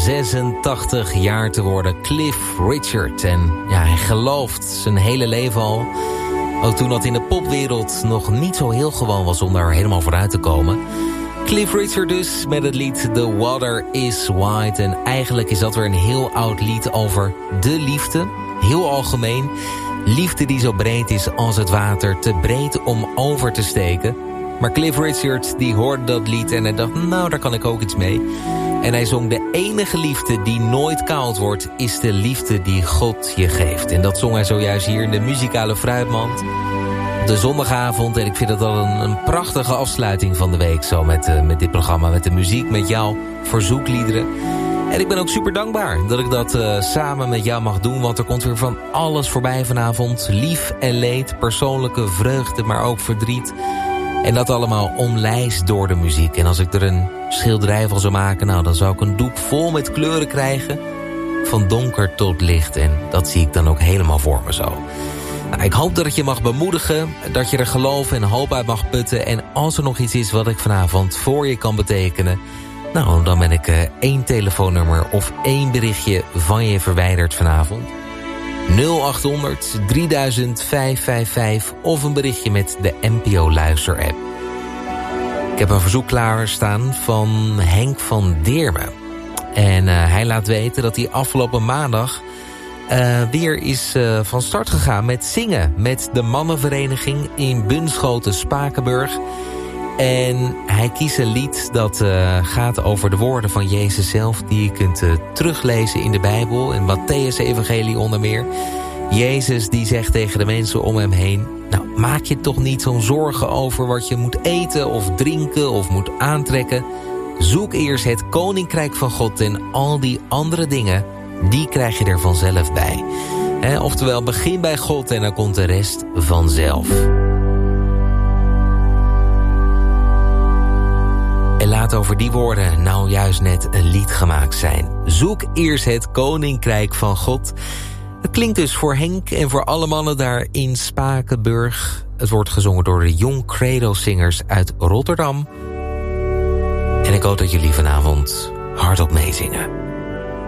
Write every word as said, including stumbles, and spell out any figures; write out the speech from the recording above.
zesentachtig jaar te worden. Cliff Richard. En ja, hij gelooft zijn hele leven al. Ook toen dat in de popwereld nog niet zo heel gewoon was om daar helemaal vooruit te komen. Cliff Richard dus met het lied The Water is Wide. En eigenlijk is dat weer een heel oud lied over de liefde. Heel algemeen. Liefde die zo breed is als het water. Te breed om over te steken. Maar Cliff Richard die hoorde dat lied en hij dacht, nou daar kan ik ook iets mee. En hij zong de enige liefde die nooit koud wordt, is de liefde die God je geeft. En dat zong hij zojuist hier in de muzikale fruitmand. De zondagavond en ik vind het al een, een prachtige afsluiting van de week zo met, uh, met dit programma. Met de muziek, met jouw verzoekliederen. En ik ben ook super dankbaar dat ik dat uh, samen met jou mag doen. Want er komt weer van alles voorbij vanavond. Lief en leed, persoonlijke vreugde, maar ook verdriet. En dat allemaal omlijst door de muziek. En als ik er een schilderij van zou maken, nou, dan zou ik een doek vol met kleuren krijgen. Van donker tot licht. En dat zie ik dan ook helemaal voor me zo. Nou, ik hoop dat ik je mag bemoedigen. Dat je er geloof en hoop uit mag putten. En als er nog iets is wat ik vanavond voor je kan betekenen, nou, dan ben ik uh, één telefoonnummer of één berichtje van je verwijderd vanavond. nul achthonderd drieduizend vijfhonderdvijfenvijftig of een berichtje met de N P O Luister-app. Ik heb een verzoek klaarstaan van Henk van Deermen. En uh, hij laat weten dat hij afgelopen maandag uh, weer is uh, van start gegaan met zingen met de mannenvereniging in Bunschoten-Spakenburg. En hij kiest een lied dat uh, gaat over de woorden van Jezus zelf, die je kunt uh, teruglezen in de Bijbel, in Mattheüs evangelie onder meer. Jezus die zegt tegen de mensen om hem heen, nou, maak je toch niet zo'n zorgen over wat je moet eten of drinken of moet aantrekken. Zoek eerst het koninkrijk van God en al die andere dingen, die krijg je er vanzelf bij. He, oftewel, begin bij God en dan komt de rest vanzelf. En laat over die woorden nou juist net een lied gemaakt zijn. Zoek eerst het koninkrijk van God. Het klinkt dus voor Henk en voor alle mannen daar in Spakenburg. Het wordt gezongen door de Young Credo-zingers uit Rotterdam. En ik hoop dat jullie vanavond hardop meezingen.